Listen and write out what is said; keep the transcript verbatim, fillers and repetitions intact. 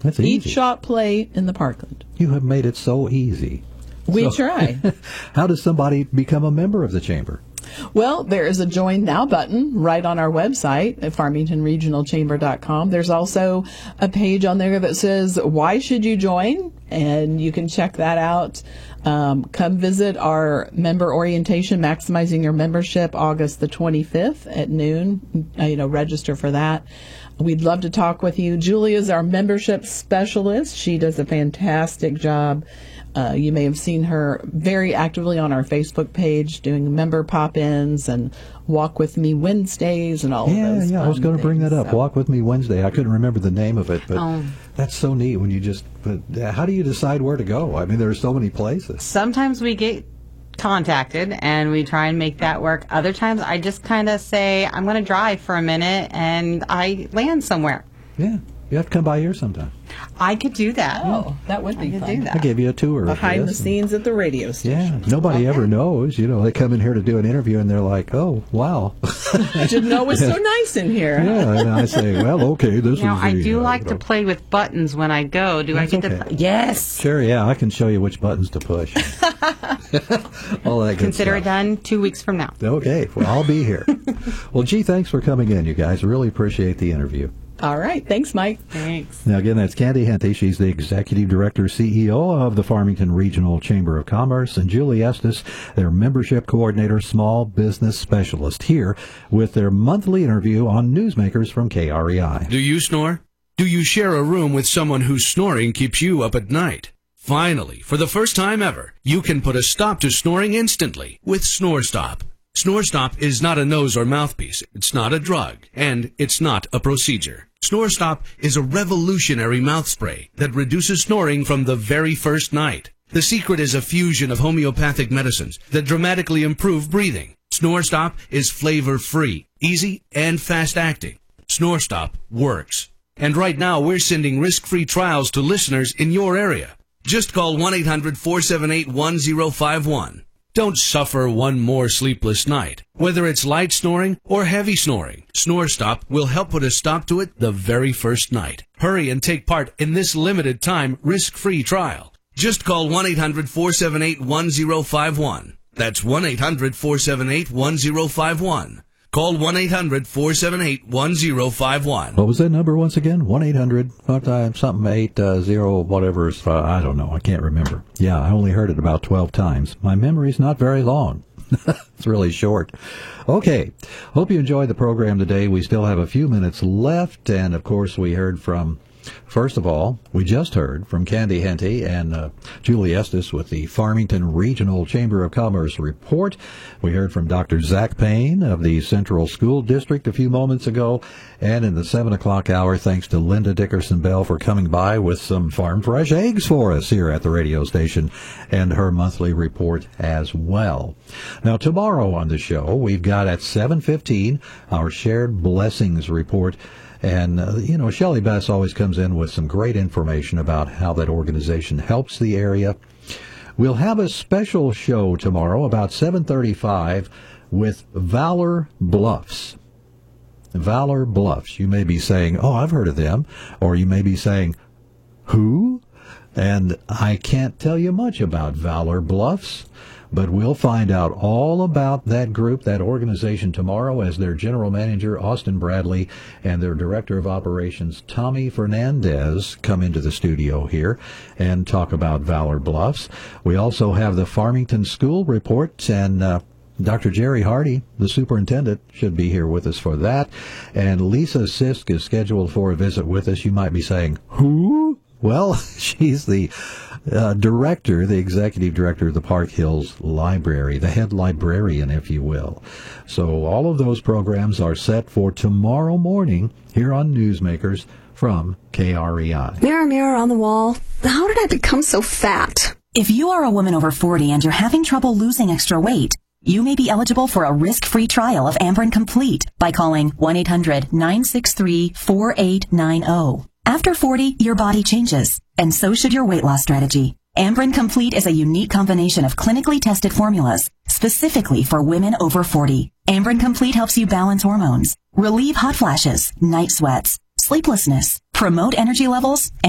That's Eat, easy. shop, play in the Parkland. You have made it so easy. We So- try. How does somebody become a member of the chamber? Well, there is a Join Now button right on our website at farmington regional chamber dot com. There's also a page on there that says, why should you join? And you can check that out. Um, come visit our member orientation, Maximizing Your Membership, August the twenty-fifth at noon. Uh, you know, register for that. We'd love to talk with you. Julie is our membership specialist. She does a fantastic job. Uh, you may have seen her very actively on our Facebook page doing member pop-ins and Walk With Me Wednesdays and all Yeah, of those yeah, I was fun going to bring that things. up. So- Walk With Me Wednesday. I couldn't remember the name of it, but Oh. that's so neat when you just, but uh, how do you decide where to go? I mean, there are so many places. Sometimes we get contacted and we try and make that work. Other times I just kind of say, I'm going to drive for a minute and I land somewhere. Yeah, you have to come by here sometime. I could do that. Oh, that would be I could fun. do I that. gave you a tour. of Behind the this and- scenes at the radio station. Yeah, nobody ever knows. You know, they come in here to do an interview and they're like, oh, wow. I didn't know it was so nice in here. Yeah, and I say, well, okay, this Now, is I the, do uh, like you to know. play with buttons when I go. Do That's I get okay. to play? Yes. Sure, yeah, I can show you which buttons to push. All that good Consider it stuff. done two weeks from now. Okay, well, I'll be here. Well, gee, thanks for coming in, you guys. Really appreciate the interview. All right. Thanks, Mike. Thanks. Now, again, that's Candy Henty. She's the Executive Director, C E O of the Farmington Regional Chamber of Commerce, and Julie Estes, their Membership Coordinator, Small Business Specialist, here with their monthly interview on Newsmakers from K R E I. Do you snore? Do you share a room with someone whose snoring keeps you up at night? Finally, for the first time ever, you can put a stop to snoring instantly with SnoreStop. SnoreStop is not a nose or mouthpiece, it's not a drug, and it's not a procedure. SnoreStop is a revolutionary mouth spray that reduces snoring from the very first night. The secret is a fusion of homeopathic medicines that dramatically improve breathing. SnoreStop is flavor-free, easy, and fast-acting. SnoreStop works. And right now, we're sending risk-free trials to listeners in your area. Just call one eight hundred four seven eight one zero five one. Don't suffer one more sleepless night. Whether it's light snoring or heavy snoring, SnoreStop will help put a stop to it the very first night. Hurry and take part in this limited time risk-free trial. Just call one eight hundred four seven eight one zero five one. That's one eight hundred four seven eight one zero five one. Call one eight hundred four seven eight one zero five one. What was that number once again? one eight hundred something eight uh, zero whatever. Uh, I don't know. I can't remember. Yeah, I only heard it about twelve times. My memory's not very long. It's really short. Okay. Hope you enjoyed the program today. We still have a few minutes left. And, of course, we heard from, first of all, we just heard from Candy Henty and uh, Julie Estes with the Farmington Regional Chamber of Commerce report. We heard from Doctor Zach Payne of the Central School District a few moments ago. And in the seven o'clock hour, thanks to Linda Dickerson-Bell for coming by with some farm fresh eggs for us here at the radio station and her monthly report as well. Now, tomorrow on the show, we've got at seven fifteen our Shared Blessings report. And, uh, you know, Shelley Bass always comes in with some great information about how that organization helps the area. We'll have a special show tomorrow about seven thirty-five with Valor Bluffs. Valor Bluffs. You may be saying, oh, I've heard of them. Or you may be saying, who? And I can't tell you much about Valor Bluffs, but we'll find out all about that group, that organization tomorrow as their general manager, Austin Bradley, and their director of operations, Tommy Fernandez, come into the studio here and talk about Valor Bluffs. We also have the Farmington School report, and uh, Doctor Jerry Hardy, the superintendent, should be here with us for that. And Lisa Sisk is scheduled for a visit with us. You might be saying, who? Well, she's the uh, director, the executive director of the Park Hills Library, the head librarian, if you will. So all of those programs are set for tomorrow morning here on Newsmakers from K R E I. Mirror, mirror on the wall, how did I become so fat? If you are a woman over forty and you're having trouble losing extra weight, you may be eligible for a risk-free trial of Amberen Complete by calling one eight hundred nine six three four eight nine zero. After forty, your body changes, and so should your weight loss strategy. Amberen Complete is a unique combination of clinically tested formulas specifically for women over forty. Amberen Complete helps you balance hormones, relieve hot flashes, night sweats, sleeplessness, promote energy levels,